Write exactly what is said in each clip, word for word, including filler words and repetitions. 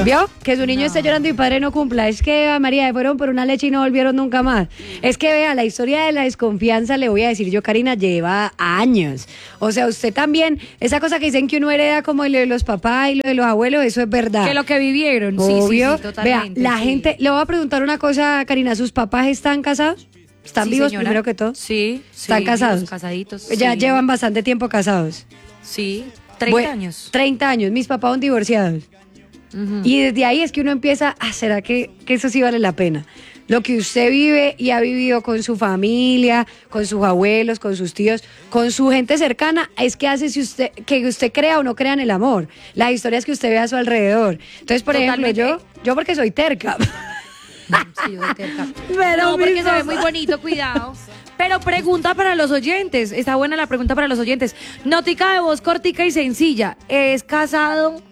¿Vio? Que su niño No. esté llorando y padre no cumpla. Es que, Eva María, fueron por una leche y no volvieron nunca más. Es que, vea, la historia de la desconfianza, le voy a decir yo, Karina, lleva años. O sea, usted también, esa cosa que dicen que uno hereda como lo de los papás y lo de los abuelos, eso es verdad. Que lo que vivieron, sí, Obvio. sí, sí, totalmente. Vea, la sí. gente, le voy a preguntar una cosa, Karina, ¿sus papás están casados? ¿Están Sí, vivos señora. primero que todo? Sí, ¿Están sí, casados? vivos, casaditos. Ya sí. llevan bastante tiempo casados. Sí, treinta Bue- años. treinta años, mis papás son divorciados. Ujú. Y desde ahí es que uno empieza, ah, ¿será que, que eso sí vale la pena? Lo que usted vive y ha vivido con su familia, con sus abuelos, con sus tíos, con su gente cercana, es que hace si usted, que usted crea o no crea en el amor. Las historias que usted ve a su alrededor. Entonces, por Totalmente. ejemplo, yo, yo porque soy terca. Sí, yo soy terca. Pero no, porque mis se ve papás- muy bonito, cuidado. Pero pregunta para los oyentes. Está buena la pregunta para los oyentes. Notica de voz cortica y sencilla. ¿Es casado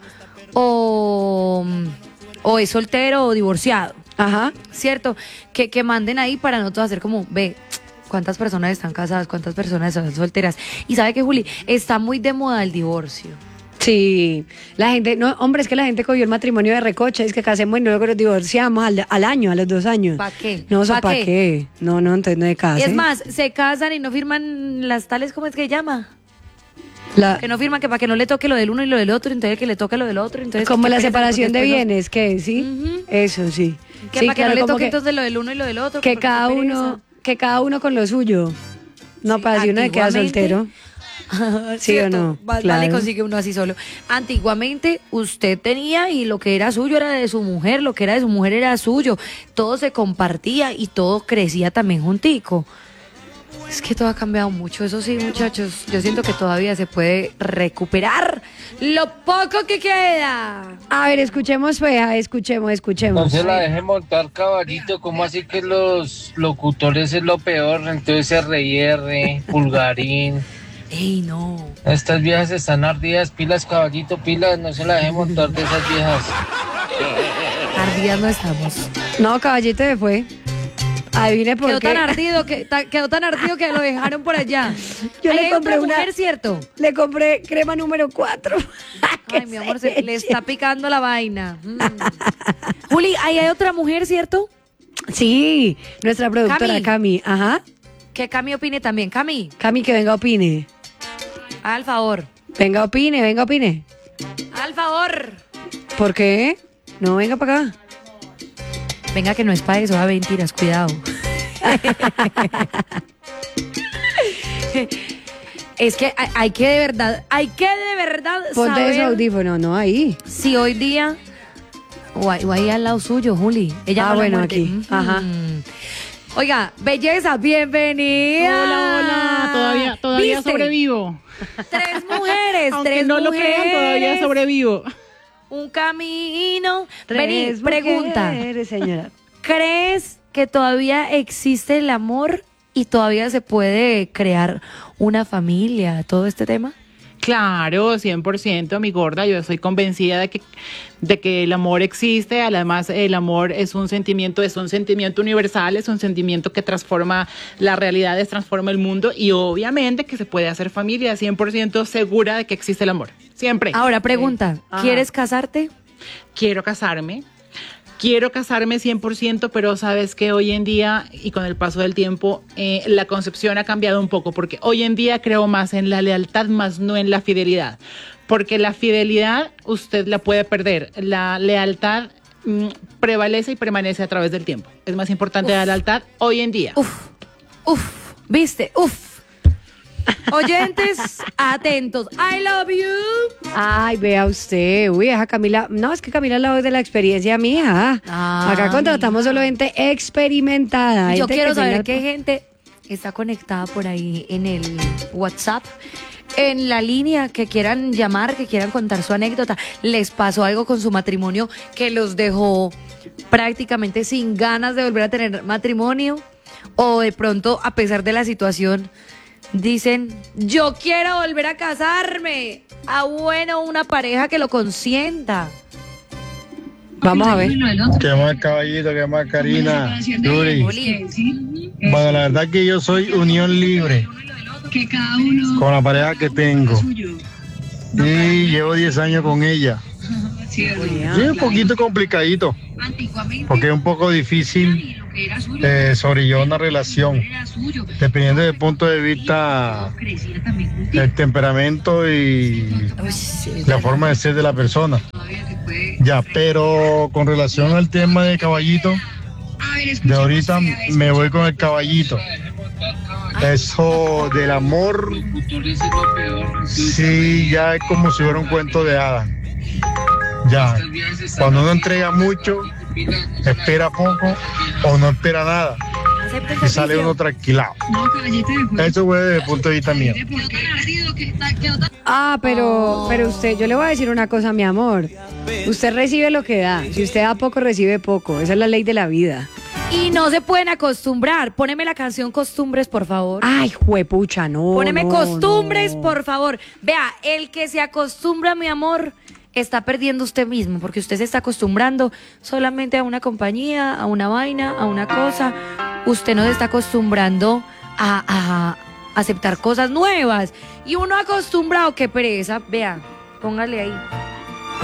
o, o es soltero o divorciado? Ajá. ¿Cierto? Que, que manden ahí para nosotros hacer como, ve, cuántas personas están casadas, cuántas personas están solteras. Y sabe que, Juli, está muy de moda el divorcio. Sí, la gente, no, hombre, es que la gente cogió el matrimonio de recocha, es que casemos y luego nos divorciamos al, al año, a los dos años. ¿Pa' qué? No, ¿para ¿Pa' qué? qué? No, no, entonces no de casa. Es más, se casan y no firman las tales, ¿cómo es que llama? La- Que no firman, que para que no le toque lo del uno y lo del otro, entonces que le toque lo del otro. Entonces, como qué la pereza, separación porque de después no- bienes, ¿qué? ¿Sí? Ujú. Eso sí. Que Sí, para que claro, no le como toque que, entonces lo del uno y lo del otro. que porque cada qué pereza. uno, que cada uno con lo suyo. No, Sí, para si uno se queda antiguamente- soltero. ¿Sí o ¿Cierto? no? Más Claro. vale consigue uno así solo. Antiguamente usted tenía y lo que era suyo era de su mujer, lo que era de su mujer era suyo. Todo se compartía y todo crecía también juntico. Es que todo ha cambiado mucho, eso sí, muchachos. Yo siento que todavía se puede recuperar lo poco que queda. A ver, escuchemos, fea, escuchemos, No escuchemos. se la deje montar caballito, ¿cómo así que los locutores es lo peor? Entonces R y R, Pulgarín. Ey, no. Estas viejas están ardidas, pilas caballito, pilas, no se la deje montar de esas viejas. Ardidas no estamos. No, caballito se fue. Adivine por Quedó qué. tan ardido que ta- quedó tan ardido que lo dejaron por allá. Yo Ahí le hay compré otra una- mujer, ¿cierto? Le compré crema número cuatro. Ay, mi amor, se le está picando la vaina. Mm. Juli, ahí hay otra mujer, ¿cierto? Sí, nuestra productora Cami. Cami. Ajá. Que Cami opine también. Cami, Cami, que venga, opine. al favor. Venga, opine, venga, opine. Al favor. ¿Por qué? No, venga para acá. Venga, que no es para eso, va mentiras, cuidado. Es que hay, hay que de verdad, hay que de verdad Ponte saber ese audífono, no, ahí. si hoy día o ahí, o ahí al lado suyo, Juli. Ella Ah, ama la bueno, muerte. aquí. Ujú. Ajá. Oiga, belleza, bienvenida. Hola, hola, todavía, todavía ¿Viste? sobrevivo. Tres mujeres, Aunque tres no lo mujeres. crean, todavía sobrevivo. Un camino. Vení, Tres pregunta. mujeres, señora. ¿Crees que todavía existe el amor y todavía se puede crear una familia, todo este tema? Claro, cien por ciento, mi gorda. Yo estoy convencida de que, de que el amor existe. Además, el amor es un sentimiento, es un sentimiento universal, es un sentimiento que transforma las realidades, transforma el mundo. Y obviamente que se puede hacer familia, cien por ciento segura de que existe el amor. Siempre. Ahora, pregunta, Ajá. ¿quieres casarte? Quiero casarme. Quiero casarme cien por ciento, pero sabes que hoy en día y con el paso del tiempo eh, la concepción ha cambiado un poco, porque hoy en día creo más en la lealtad, más no en la fidelidad, porque la fidelidad usted la puede perder, la lealtad mm, prevalece y permanece a través del tiempo. Es más importante la lealtad hoy en día. Uf, uf, viste, uf. Oyentes, atentos. I love you. Ay, vea usted. Uy, esa Camila. No, es que Camila es la voz de la experiencia mía. Ah, Acá contratamos solo gente experimentada. Yo gente quiero que saber tenga- qué gente está conectada por ahí en el WhatsApp, en la línea, que quieran llamar, que quieran contar su anécdota. ¿Les pasó algo con su matrimonio que los dejó prácticamente sin ganas de volver a tener matrimonio? O de pronto, a pesar de la situación, dicen, yo quiero volver a casarme. Ah, bueno, una pareja que lo consienta. Vamos a ver. ¿Qué más, caballito? ¿Qué más, Karina? Yuri. Oli. Bueno, la verdad que yo soy unión libre con la pareja que tengo. Y llevo diez años con ella. Sí, un poquito complicadito, porque es un poco difícil eh, sobrellevar una relación, dependiendo del punto de vista del temperamento y la forma de ser de la persona. Ya, pero con relación al tema de caballito, de ahorita me voy con el caballito. Eso del amor, sí, ya es como si fuera un cuento de hadas. Ya, cuando uno entrega mucho, espera poco o no espera nada y sale uno tranquilado. Eso fue desde el punto de vista mío. Ah, pero, pero usted, yo le voy a decir una cosa, mi amor. Usted recibe lo que da. Si usted da poco, recibe poco. Esa es la ley de la vida. Y no se pueden acostumbrar. Póneme la canción Costumbres, por favor. Ay, juepucha, no. Póneme no, Costumbres, no. por favor. Vea, el que se acostumbra, mi amor, está perdiendo usted mismo, porque usted se está acostumbrando solamente a una compañía, a una vaina, a una cosa. Usted no se está acostumbrando a, a aceptar cosas nuevas. Y uno acostumbrado, qué pereza. Vea, póngale ahí.